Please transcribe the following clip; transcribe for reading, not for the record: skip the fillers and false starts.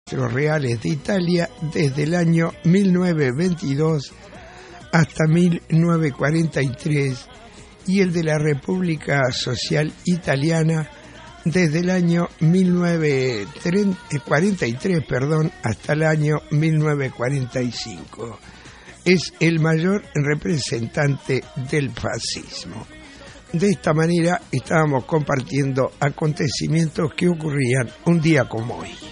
Los reales de Italia desde el año 1922 hasta 1943 y el de la República Social Italiana desde el año 1943 hasta el año 1945. Es el mayor representante del fascismo. De esta manera estábamos compartiendo acontecimientos que ocurrían un día como hoy.